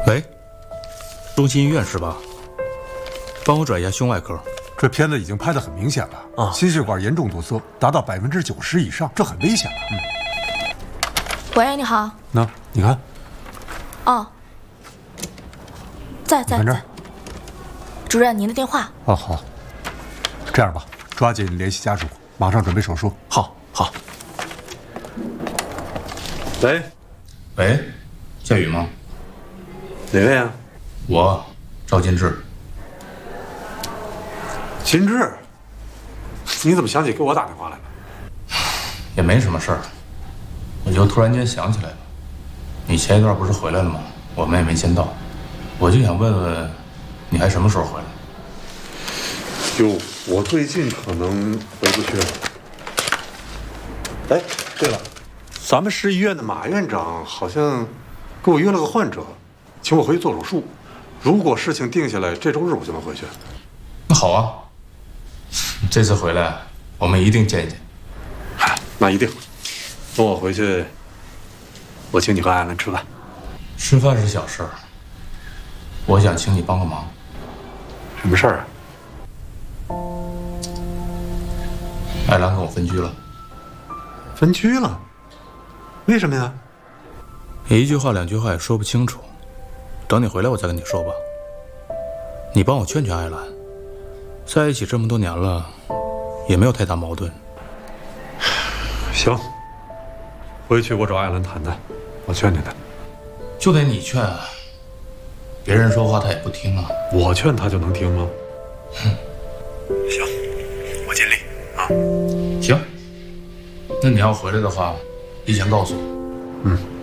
喂，中心医院是吧？帮我转一下胸外科。 这片子已经拍得很明显了啊，心血管严重堵塞，达到90%以上，这很危险了。 喂，你好。 那你看， 哦，在。 看这儿。 主任，您的电话。 哦，好。这样吧，抓紧联系家属，马上准备手术。 好。 喂， 夏雨吗？ 哪位啊？ 我，赵金志。 金志，你怎么想起给我打电话来了？ 也没什么事儿，我就突然间想起来了。你前一段不是回来了吗？我们也没见到，我就想问问，你还什么时候回来？ 哟，我最近可能回不去了。哎，对了，咱们市医院的马院长好像给我约了个患者，请我回去做手术。如果事情定下来，这周日我就能回去。 那好啊，这次回来我们一定见一见。 那一定。等我回去，我请你和艾兰吃饭。 吃饭是小事儿，我想请你帮个忙。 什么事儿啊？ 艾兰跟我分居了。 分居了？为什么呀？ 一句话两句话也说不清楚，等你回来我再跟你说吧。你帮我劝劝艾兰，在一起这么多年了，也没有太大矛盾。 行，回去我找艾兰谈谈，我劝劝她。 就得你劝，别人说话他也不听啊。 我劝她就能听吗？行，我尽力啊。 行，那你要回来的话，提前告诉我。 嗯。